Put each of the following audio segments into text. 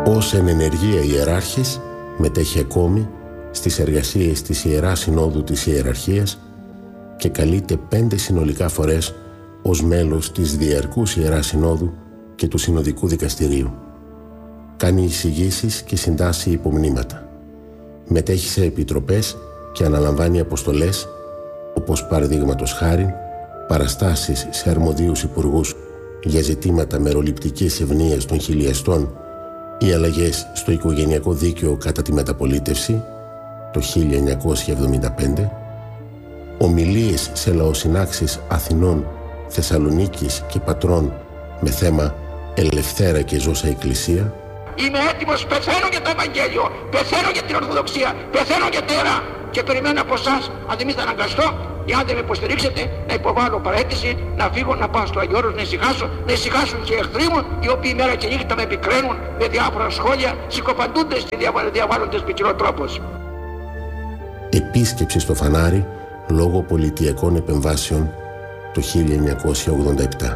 Ως εν ενεργεία ιεράρχης μετέχει ακόμη στις εργασίες της Ιεράς Συνόδου της Ιεραρχίας και καλείται 5 συνολικά φορές ως μέλος της Διαρκούς Ιεράς Συνόδου και του Συνοδικού Δικαστηρίου. Κάνει εισηγήσεις και συντάσσει υπομνήματα. Μετέχει σε επιτροπές και αναλαμβάνει αποστολές, όπως παραδείγματος χάριν παραστάσεις σε αρμοδίους υπουργούς για ζητήματα μεροληπτικής ευνοίας των χιλιαστών ή αλλαγές στο οικογενειακό δίκαιο κατά τη μεταπολίτευση το 1975, ομιλίες σε λαοσυνάξεις Αθηνών, Θεσσαλονίκης και Πατρών με θέμα «Ελευθέρα και ζώσα Εκκλησία». Είμαι έτοιμος, πεθαίνω για το Ευαγγέλιο, πεθαίνω για την Ορθοδοξία, πεθαίνω για τα Ιερά και περιμένω από εσάς, αν δεν θα αναγκαστώ, ή αν δεν με υποστηρίξετε, να υποβάλω παραίτηση, να φύγω, να πάω στο Αγιώρος, να ησυχάσουν και οι εχθροί μου, οι οποίοι μέρα και νύχτα με επικραίνουν με διάφορα σχόλια, συκοφαντούνται και διαβάλλοντες με κοινό τρόπος. Επίσκεψη στο Φανάρι λόγω πολιτιακών επεμβάσεων το 1987.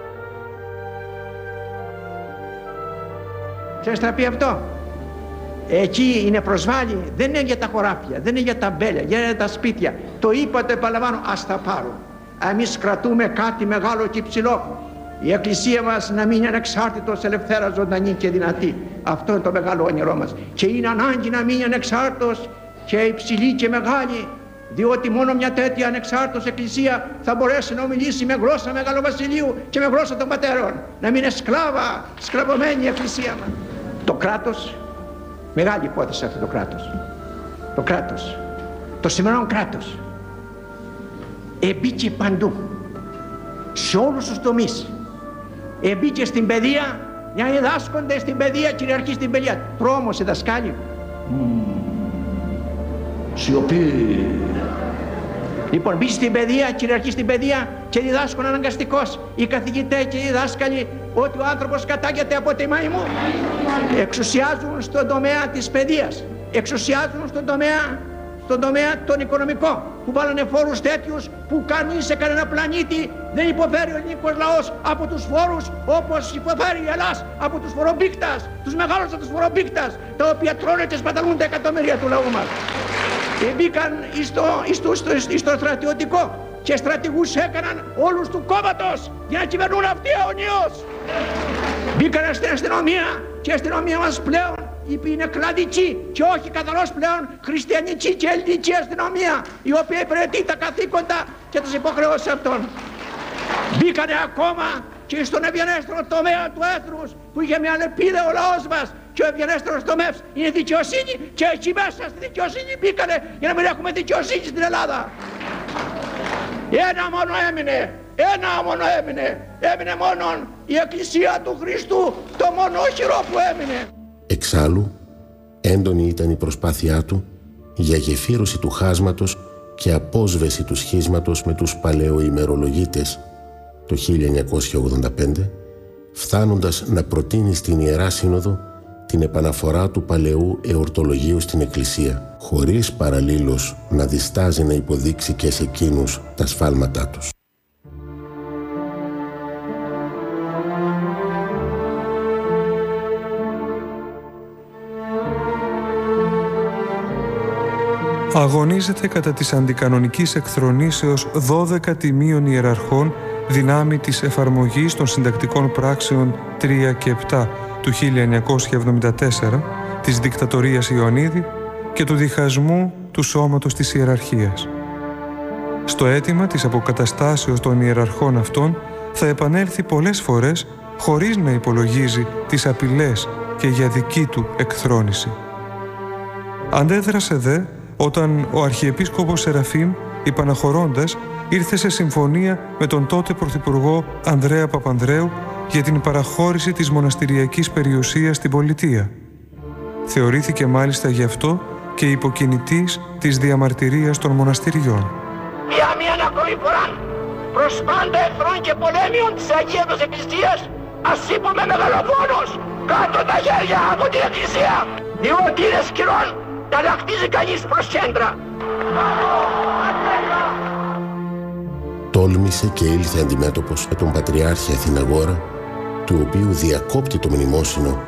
Ξέρεις τι θα πει αυτό? Εκεί είναι προσβάλλει, δεν είναι για τα χωράφια, δεν είναι για τα μπέλια, για τα σπίτια. Το είπα, το επαναλαμβάνω, ας τα πάρουν. Εμείς κρατούμε κάτι μεγάλο και υψηλό. Η Εκκλησία μας να μείνει ανεξάρτητος, ελευθέρα, ζωντανή και δυνατή. Αυτό είναι το μεγάλο όνειρό μας. Και είναι ανάγκη να μείνει ανεξάρτητος και υψηλή και μεγάλη, διότι μόνο μια τέτοια ανεξάρτητος Εκκλησία θα μπορέσει να ομιλήσει με γλώσσα Μεγάλου Βασιλείου και με γλώσσα των πατέρων. Να μην είναι σκλαβωμένη η Εκκλησία μας. Το κράτος, μεγάλη υπόθεση αυτό το κράτος. Το κράτος, το σημερινό κράτος, εμπήκε παντού, σε όλους τους τομείς. Εμπήκε στην παιδεία, για να διδάσκονται στην παιδεία, κυριαρχεί στην παιδεία. Τρόμος σε δασκάλιο. Σιωπή. Λοιπόν, μπήκε στην παιδεία, κυριαρχεί στην παιδεία και διδάσκουν αναγκαστικώς οι καθηγητές και οι δάσκαλοι ότι ο άνθρωπος κατάγεται από τη μαϊμού. Εξουσιάζουν στον τομέα της παιδείας, εξουσιάζουν στον τομέα τον οικονομικό, που βάλανε φόρους τέτοιους που κανείς σε κανένα πλανήτη δεν υποφέρει ο ελληνικός λαός από τους φόρους όπως υποφέρει η Ελλάς από τους φορομπίκτας, τους μεγάλους από τους φορομπίκτας, τα οποία τρώνε και σπαταλούν τα εκατομμύρια του λαού μας. Μπήκαν στο στρατιωτικό και στρατηγούς έκαναν όλους του κόμματος για να κυβερνούν αυτοί αιωνίως. Μπήκαν στην αστυνομία και η αστυνομία μας πλέον είναι κλαδική και όχι καθαρός πλέον χριστιανική και ελληνική αστυνομία, η οποία υπηρετεί τα καθήκοντα και τις υποχρεώσεις αυτών. Μπήκανε ακόμα και στον ευγενέστερο τομέα του έθνους που είχε μια λεπίδα ο λαός μας, και ο ευγενέστερος τομέας είναι δικαιοσύνη, και εκεί μέσα στη δικαιοσύνη μπήκανε για να μην έχουμε δικαιοσύνη στην Ελλάδα. Ένα μόνο έμεινε μόνον η Εκκλησία του Χριστού, το μονόχειρο που έμεινε. Εξάλλου, έντονη ήταν η προσπάθειά του για γεφύρωση του χάσματος και απόσβεση του σχίσματος με τους παλαιοημερολογίτες το 1985, φτάνοντας να προτείνει στην Ιερά Σύνοδο την επαναφορά του παλαιού εορτολογίου στην Εκκλησία, χωρίς παραλλήλως να διστάζει να υποδείξει και σε εκείνους τα σφάλματά τους. Αγωνίζεται κατά της αντικανονικής εκθρονήσεως 12 τιμίων ιεραρχών δυνάμει της εφαρμογής των συντακτικών πράξεων 3 και 7 του 1974, της δικτατορίας Ιωαννίδη και του διχασμού του σώματος της ιεραρχίας. Στο αίτημα της αποκαταστάσεως των ιεραρχών αυτών θα επανέλθει πολλές φορές χωρίς να υπολογίζει τις απειλές και για δική του εκθρόνηση. Αντέδρασε δε όταν ο Αρχιεπίσκοπος Σεραφείμ, υπαναχωρώντας, ήρθε σε συμφωνία με τον τότε Πρωθυπουργό Ανδρέα Παπανδρέου για την παραχώρηση της μοναστηριακής περιουσίας στην πολιτεία. Θεωρήθηκε μάλιστα γι' αυτό και υποκινητής της διαμαρτυρίας των μοναστηριών. Για μία ακόμη φορά, προς πάντα εχθρών και πολέμιων της Αγίας Εκκλησίας, ας είπαμε μεγαλοφόνος, κάτω τα χέρια από την Εκκλησία, διότι είναι σκυρών να λαχτίζει κανείς προς κέντρα. Τόλμησε και ήλθε αντιμέτωπος με τον Πατριάρχη Αθηναγόρα, του οποίου διακόπτει το μνημόσυνο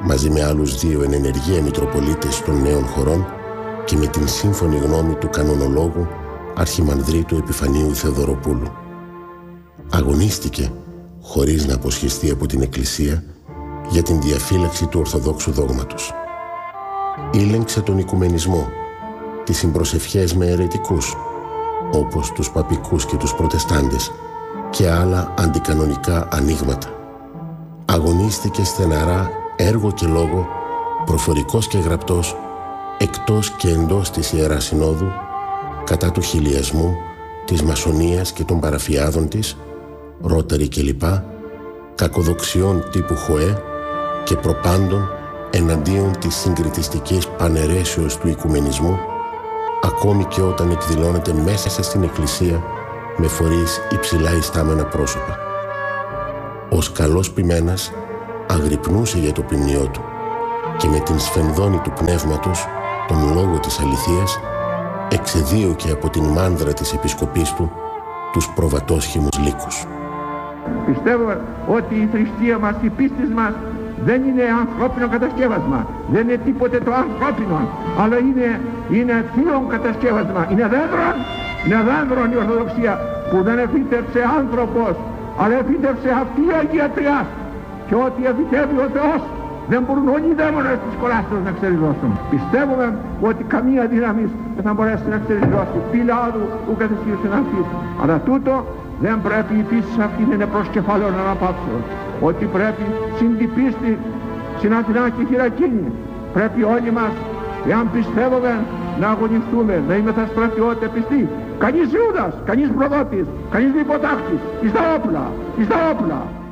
μαζί με άλλους 2 εν ενεργεία μητροπολίτες των νέων χωρών και με την σύμφωνη γνώμη του κανονολόγου Αρχιμανδρίτου Επιφανίου Θεοδωροπούλου. Αγωνίστηκε, χωρίς να αποσχεστεί από την Εκκλησία, για την διαφύλαξη του Ορθοδόξου δόγματος. Ήλεγξε τον οικουμενισμό, τις συμπροσευχές με αιρετικούς, όπως τους παπικούς και τους προτεστάντες, και άλλα αντικανονικά ανοίγματα. Αγωνίστηκε στεναρά έργο και λόγο, προφορικός και γραπτός, εκτός και εντός της Ιεράς Συνόδου, κατά του χιλιασμού, της μασονίας και των παραφιάδων της, Ρόταρι κλπ, κακοδοξιών τύπου Χοέ και προπάντων εναντίον της συγκριτιστικής παναιρέσεως του οικουμενισμού, ακόμη και όταν εκδηλώνεται μέσα στην Εκκλησία με φορείς υψηλά ιστάμενα πρόσωπα. Ως καλός ποιμένας αγρυπνούσε για το ποιμνιό του και με την σφενδόνη του πνεύματος, τον λόγο της αληθείας, εξεδίωκε από την μάνδρα της επισκοπής του τους προβατόσχημους λύκους. Πιστεύω ότι η θρησκεία μας, η πίστη μας δεν είναι ανθρώπινο κατασκεύασμα, δεν είναι τίποτε το ανθρώπινο, αλλά είναι θείον κατασκεύασμα, είναι δέντρον η Ορθοδοξία που δεν εφύτευσε άνθρωπος, αλλά εφύτευσε αυτή η Αγία Τριάς, και ό,τι εφυτεύει ο Θεός δεν μπορούν όλοι οι δαίμονες της κολάσεως να ξεριζώσουν. Πιστεύουμε ότι καμία δύναμη δεν θα μπορέσει να ξεριζώσει πύλα άδου που καθεσίωσαν αυτής, αλλά τούτο δεν πρέπει η πίστη αυτή να είναι προς κεφαλαίων αναπαύσεως, ότι πρέπει συν την πίστη συναθηνά και χειρακίνη. Πρέπει όλοι μας, εάν πιστεύουμε, να αγωνιστούμε, να είμαστε στρατιώτες πιστοί. Κανείς Ιούδας, κανείς προδότης, κανείς υποτάχτης, εις τα όπλα.